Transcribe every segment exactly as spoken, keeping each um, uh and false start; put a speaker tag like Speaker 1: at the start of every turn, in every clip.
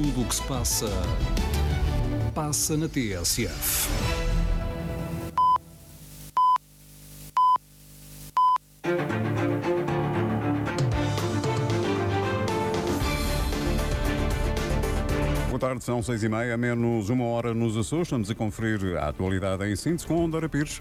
Speaker 1: Tudo o que se passa, passa na T S F.
Speaker 2: Boa tarde, são seis e meia, menos uma hora nos Açores. Estamos a conferir a atualidade em síntese com Dora Pires.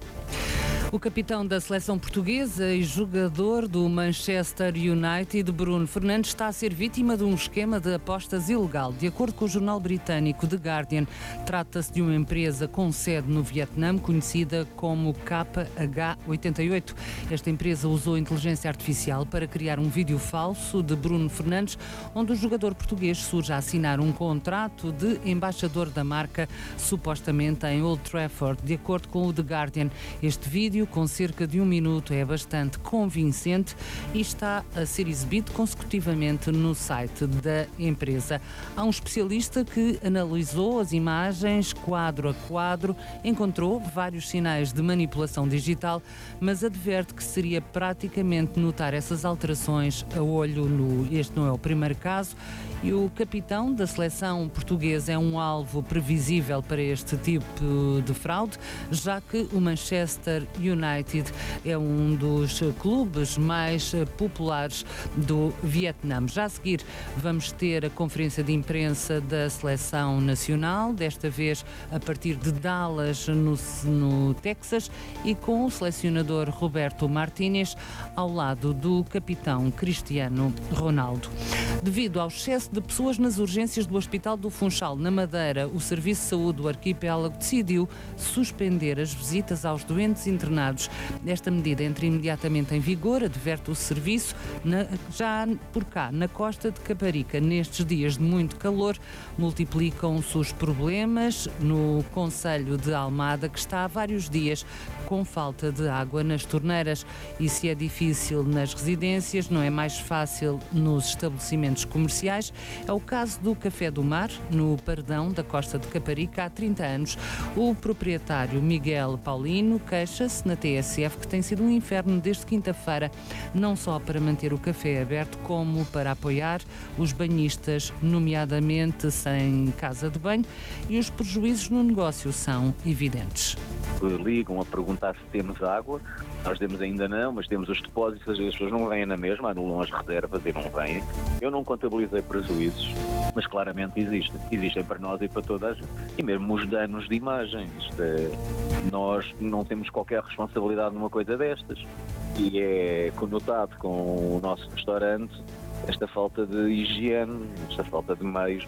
Speaker 3: O capitão da seleção portuguesa e jogador do Manchester United, Bruno Fernandes, está a ser vítima de um esquema de apostas ilegal. De acordo com o jornal britânico The Guardian, trata-se de uma empresa com sede no Vietnã, conhecida como K H oitenta e oito. Esta empresa usou inteligência artificial para criar um vídeo falso de Bruno Fernandes, onde o jogador português surge a assinar um contrato de embaixador da marca, supostamente em Old Trafford. De acordo com o The Guardian, este vídeo, com cerca de um minuto, é bastante convincente e está a ser exibido consecutivamente no site da empresa. Há um especialista que analisou as imagens quadro a quadro, encontrou vários sinais de manipulação digital, mas adverte que seria praticamente notar essas alterações a olho nu. Este não é o primeiro caso e o capitão da seleção portuguesa é um alvo previsível para este tipo de fraude, já que o Manchester United é um dos clubes mais populares do Vietnã. Já a seguir vamos ter a conferência de imprensa da seleção nacional, desta vez a partir de Dallas, no, no Texas, e com o selecionador Roberto Martínez ao lado do capitão Cristiano Ronaldo. Devido ao excesso de pessoas nas urgências do Hospital do Funchal, na Madeira, o Serviço de Saúde do Arquipélago decidiu suspender as visitas aos doentes internados. Esta medida entra imediatamente em vigor, adverte o serviço, na, já por cá, na costa de Caparica. Nestes dias de muito calor, multiplicam-se os problemas no concelho de Almada, que está há vários dias com falta de água nas torneiras. E se é difícil nas residências, não é mais fácil nos estabelecimentos comerciais. É o caso do Café do Mar, no Pardão da costa de Caparica, há trinta anos. O proprietário Miguel Paulino queixa-se na T S F que tem sido um inferno desde quinta-feira, não só para manter o café aberto, como para apoiar os banhistas, nomeadamente sem casa de banho, e os prejuízos no negócio são evidentes.
Speaker 4: Ligam a perguntar se temos água, nós temos ainda não, mas temos os depósitos, as pessoas não vêm na mesma, anulam as reservas e não vêm. Eu não contabilizei prejuízos, mas claramente existem. Existem para nós e para toda a gente. E mesmo os danos de imagem. Isto é, nós não temos qualquer responsabilidade numa coisa destas. E é conotado com o nosso restaurante esta falta de higiene, esta falta de meios.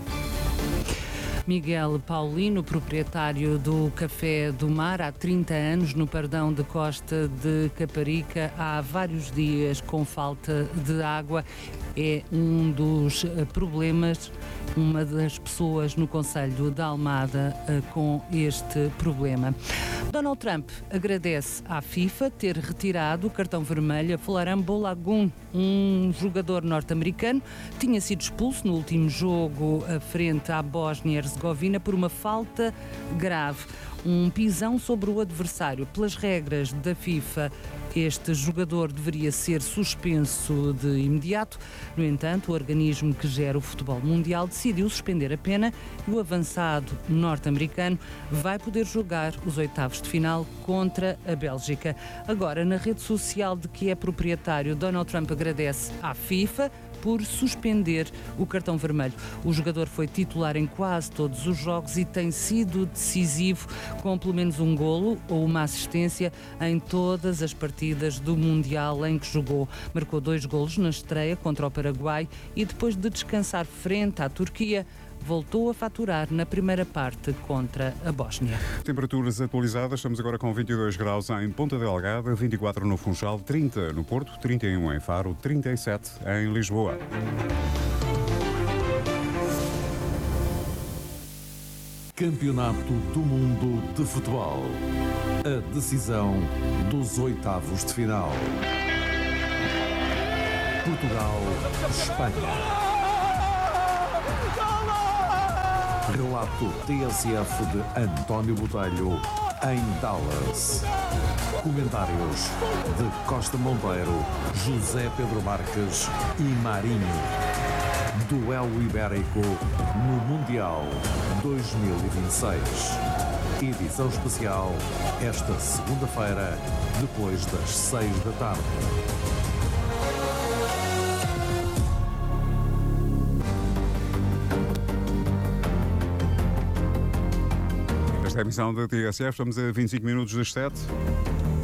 Speaker 3: Miguel Paulino, proprietário do Café do Mar, há trinta anos, no Pardão de Costa de Caparica, há vários dias com falta de água. É um dos problemas, uma das pessoas no concelho de Almada com este problema. Donald Trump agradece à FIFA ter retirado o cartão vermelho a Florent Balogun, um jogador norte-americano, tinha sido expulso no último jogo frente à Bósnia-Herzegovina por uma falta grave, um pisão sobre o adversário. Pelas regras da FIFA, este jogador deveria ser suspenso de imediato. No entanto, o organismo que gera o futebol mundial decidiu suspender a pena e o avançado norte-americano vai poder jogar os oitavos de final contra a Bélgica. Agora, na rede social de que é proprietário, Donald Trump agradece à FIFA por suspender o cartão vermelho. O jogador foi titular em quase todos os jogos e tem sido decisivo, com pelo menos um golo ou uma assistência em todas as partidas do Mundial em que jogou. Marcou dois golos na estreia contra o Paraguai e depois de descansar frente à Turquia, voltou a faturar na primeira parte contra a Bósnia.
Speaker 2: Temperaturas atualizadas, estamos agora com vinte e dois graus em Ponta Delgada, vinte e quatro no Funchal, trinta no Porto, trinta e um em Faro, trinta e sete em Lisboa.
Speaker 5: Campeonato do Mundo de Futebol. A decisão dos oitavos de final. Portugal, Espanha. Relato T S F de António Botelho em Dallas. Comentários de Costa Monteiro, José Pedro Marques e Marinho. Duelo Ibérico no Mundial dois mil e vinte e seis. Edição especial esta segunda-feira, depois das seis da tarde.
Speaker 2: Esta é a emissão da T S F, estamos a vinte e cinco minutos das sete.